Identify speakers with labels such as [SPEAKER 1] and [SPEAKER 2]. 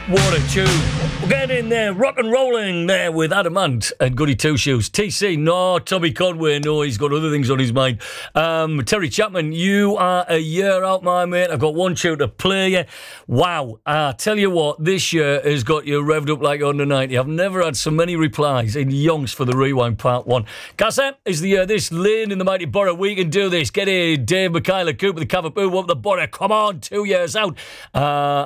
[SPEAKER 1] What a tune. We're getting in there, rock and rolling there with Adamant and Goody Two Shoes. TC, no. Tommy Conway, no, he's got other things on his mind. Terry Chapman, you are a year out, my mate. I've got one tune to play you. Wow. I tell you what, this year has got you revved up like under 90. I've never had so many replies in yonks for the Rewind Part 1. Casa is the this lane in the mighty Borough. We can do this. Get it, Dave, Michaela, Cooper, the Cavapoo, up the Borough. Come on, 2 years out.